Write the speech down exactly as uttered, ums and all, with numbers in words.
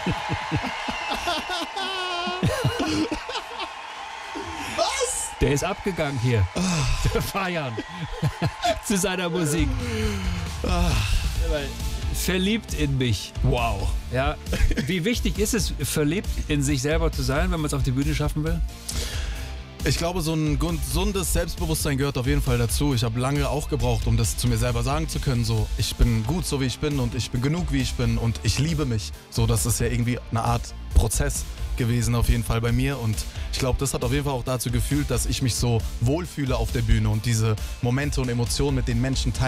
Was? Der ist abgegangen hier. Der Feiern. Zu seiner Musik. Verliebt in mich. Wow. Ja, wie wichtig ist es, verliebt in sich selber zu sein, wenn man es auf die Bühne schaffen will? Ich glaube, so ein gesundes Selbstbewusstsein gehört auf jeden Fall dazu. Ich habe lange auch gebraucht, um das zu mir selber sagen zu können. So, ich bin gut, so wie ich bin, und ich bin genug, wie ich bin, und ich liebe mich. So, das ist ja irgendwie eine Art Prozess gewesen auf jeden Fall bei mir, und ich glaube, das hat auf jeden Fall auch dazu geführt, dass ich mich so wohlfühle auf der Bühne und diese Momente und Emotionen mit den Menschen teile.